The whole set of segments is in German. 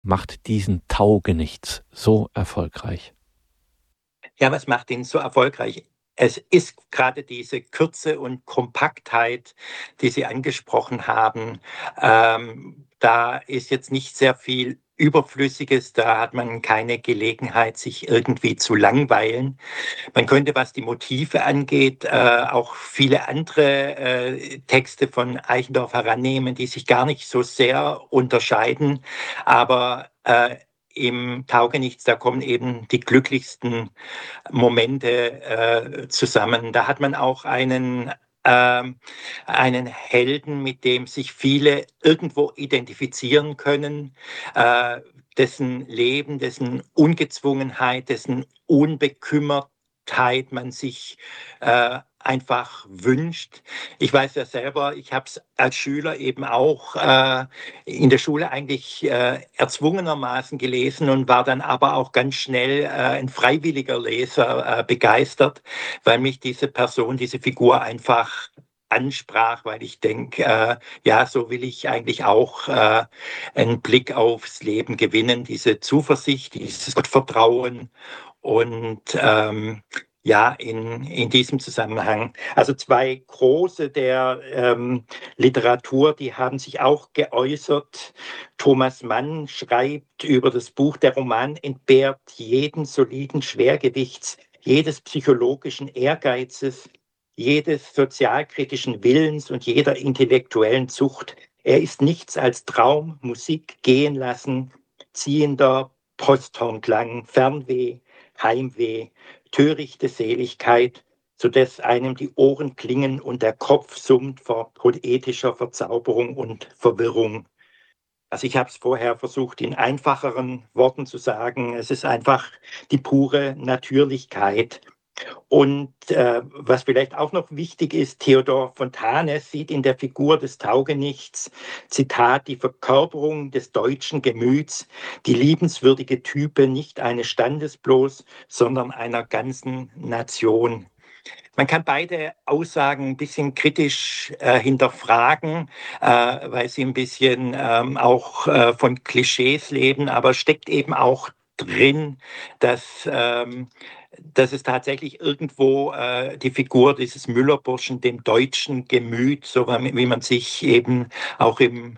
macht diesen Taugenichts so erfolgreich? Ja, was macht ihn so erfolgreich? Es ist gerade diese Kürze und Kompaktheit, die Sie angesprochen haben. Da ist jetzt nicht sehr viel Überflüssiges, da hat man keine Gelegenheit, sich irgendwie zu langweilen. Man könnte, was die Motive angeht, auch viele andere Texte von Eichendorff herannehmen, die sich gar nicht so sehr unterscheiden, aber im Taugenichts, da kommen eben die glücklichsten Momente zusammen. Da hat man auch einen Helden, mit dem sich viele irgendwo identifizieren können, dessen Leben, dessen Ungezwungenheit, dessen Unbekümmertheit man sich einfach wünscht. Ich weiß ja selber, ich habe es als Schüler eben auch in der Schule eigentlich erzwungenermaßen gelesen und war dann aber auch ganz schnell ein freiwilliger Leser begeistert, weil mich diese Person, diese Figur einfach ansprach, weil ich denke, ja, so will ich eigentlich auch einen Blick aufs Leben gewinnen, diese Zuversicht, dieses Gottvertrauen und ja, in diesem Zusammenhang. Also zwei Große der Literatur, die haben sich auch geäußert. Thomas Mann schreibt über das Buch, der Roman entbehrt jeden soliden Schwergewichts, jedes psychologischen Ehrgeizes, jedes sozialkritischen Willens und jeder intellektuellen Zucht. Er ist nichts als Traum, Musik, gehen lassen, ziehender Posthornklang, Fernweh, Heimweh, törichte Seligkeit, so dass einem die Ohren klingen und der Kopf summt vor poetischer Verzauberung und Verwirrung. Also ich habe es vorher versucht, in einfacheren Worten zu sagen. Es ist einfach die pure Natürlichkeit. Und was vielleicht auch noch wichtig ist, Theodor Fontane sieht in der Figur des Taugenichts, Zitat, die Verkörperung des deutschen Gemüts, die liebenswürdige Type nicht eines Standes bloß, sondern einer ganzen Nation. Man kann beide Aussagen ein bisschen kritisch hinterfragen, weil sie ein bisschen auch von Klischees leben, aber steckt eben auch drin, dass, dass es tatsächlich irgendwo die Figur dieses Müllerburschen dem deutschen Gemüt, so wie man sich eben auch im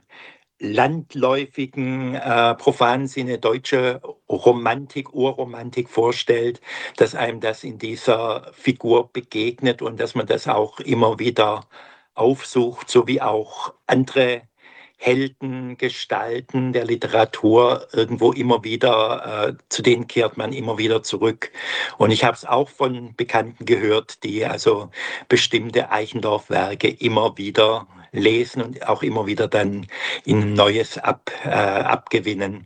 landläufigen, profanen Sinne deutsche Romantik, Urromantik vorstellt, dass einem das in dieser Figur begegnet und dass man das auch immer wieder aufsucht, so wie auch andere Helden, Gestalten der Literatur irgendwo immer wieder, zu denen kehrt man immer wieder zurück. Und ich habe es auch von Bekannten gehört, die also bestimmte Eichendorff-Werke immer wieder lesen und auch immer wieder dann in Neues abgewinnen.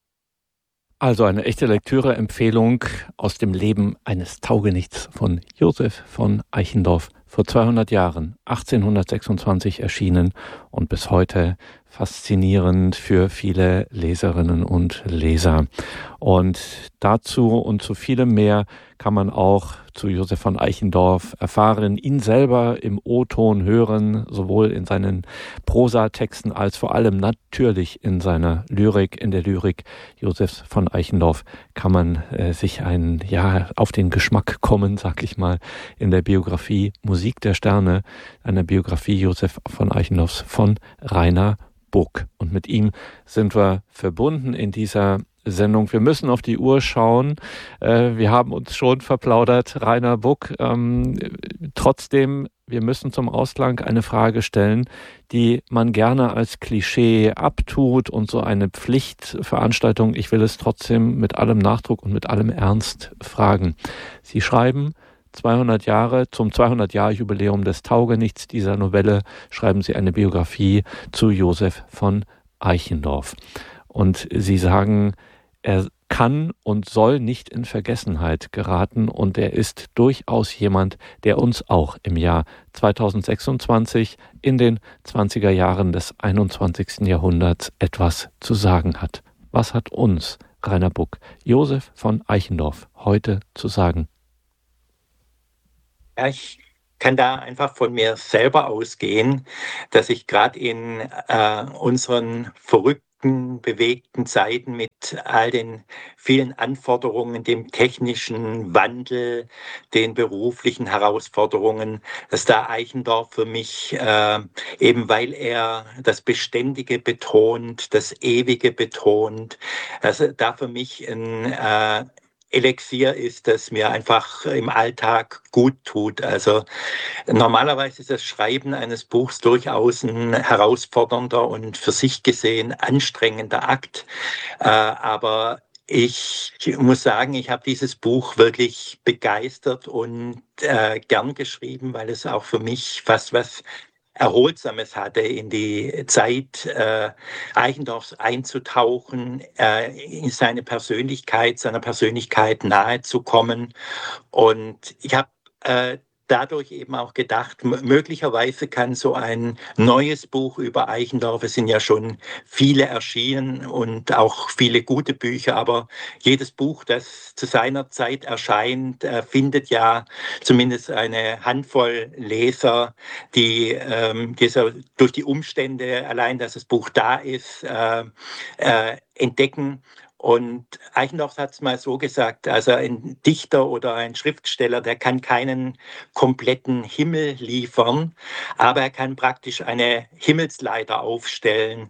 Also eine echte Lektüre-Empfehlung aus dem Leben eines Taugenichts von Josef von Eichendorff. Vor 200 Jahren, 1826 erschienen und bis heute faszinierend für viele Leserinnen und Leser. Und dazu und zu vielem mehr kann man auch zu Josef von Eichendorff erfahren, ihn selber im O-Ton hören, sowohl in seinen Prosatexten als vor allem natürlich in seiner Lyrik. In der Lyrik Josefs von Eichendorff kann man sich auf den Geschmack kommen, sag ich mal, in der Biografie Musik der Sterne, einer Biografie Josef von Eichendorffs von Rainer Buck. Und mit ihm sind wir verbunden in dieser Sendung. Wir müssen auf die Uhr schauen. Wir haben uns schon verplaudert, Rainer Buck. Trotzdem, wir müssen zum Ausklang eine Frage stellen, die man gerne als Klischee abtut und so eine Pflichtveranstaltung. Ich will es trotzdem mit allem Nachdruck und mit allem Ernst fragen. Sie schreiben 200 Jahre, zum 200-Jahr-Jubiläum des Taugenichts dieser Novelle, schreiben Sie eine Biografie zu Josef von Eichendorff. Und Sie sagen, er kann und soll nicht in Vergessenheit geraten und er ist durchaus jemand, der uns auch im Jahr 2026 in den 20er Jahren des 21. Jahrhunderts etwas zu sagen hat. Was hat uns, Rainer Buck, Josef von Eichendorff, heute zu sagen? Ja, ich kann da einfach von mir selber ausgehen, dass ich gerade in unseren verrückten bewegten Zeiten mit all den vielen Anforderungen, dem technischen Wandel, den beruflichen Herausforderungen, dass da Eichendorff für mich eben, weil er das Beständige betont, das Ewige betont, also da für mich ein Elixier ist, das mir einfach im Alltag gut tut. Also normalerweise ist das Schreiben eines Buchs durchaus ein herausfordernder und für sich gesehen anstrengender Akt. Aber ich muss sagen, ich habe dieses Buch wirklich begeistert und gern geschrieben, weil es auch für mich fast was Erholsames hatte, in die Zeit Eichendorffs einzutauchen, in seiner Persönlichkeit nahe zu kommen. Und ich habe dadurch eben auch gedacht, möglicherweise kann so ein neues Buch über Eichendorff, es sind ja schon viele erschienen und auch viele gute Bücher, aber jedes Buch, das zu seiner Zeit erscheint, findet ja zumindest eine Handvoll Leser, die durch die Umstände, allein dass das Buch da ist, entdecken. Und Eichendorff hat es mal so gesagt, also ein Dichter oder ein Schriftsteller, der kann keinen kompletten Himmel liefern, aber er kann praktisch eine Himmelsleiter aufstellen.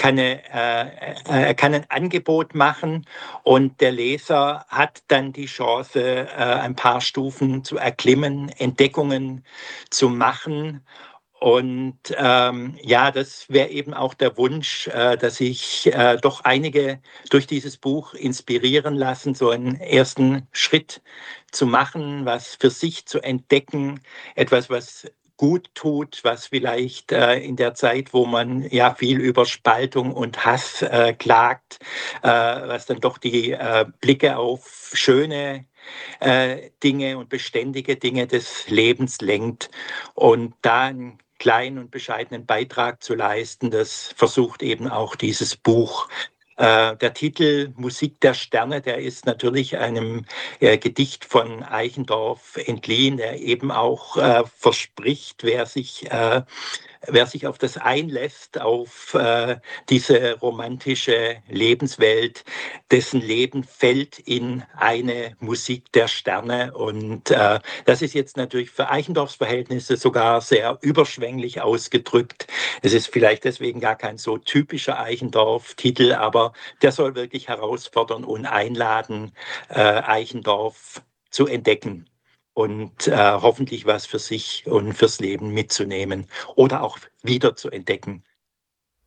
Er kann ein Angebot machen und der Leser hat dann die Chance, ein paar Stufen zu erklimmen, Entdeckungen zu machen. Und ja, das wäre eben auch der Wunsch, dass ich doch einige durch dieses Buch inspirieren lassen, so einen ersten Schritt zu machen, was für sich zu entdecken, etwas, was gut tut, was vielleicht in der Zeit, wo man ja viel über Spaltung und Hass klagt, was dann doch die Blicke auf schöne Dinge und beständige Dinge des Lebens lenkt und da einen kleinen und bescheidenen Beitrag zu leisten. Das versucht eben auch dieses Buch. Der Titel Musik der Sterne, der ist natürlich einem Gedicht von Eichendorff entliehen, der eben auch verspricht, wer sich auf das einlässt, auf diese romantische Lebenswelt, dessen Leben fällt in eine Musik der Sterne. Und das ist jetzt natürlich für Eichendorffs Verhältnisse sogar sehr überschwänglich ausgedrückt. Es ist vielleicht deswegen gar kein so typischer Eichendorff-Titel, aber der soll wirklich herausfordern und einladen, Eichendorff zu entdecken und hoffentlich was für sich und fürs Leben mitzunehmen oder auch wieder zu entdecken.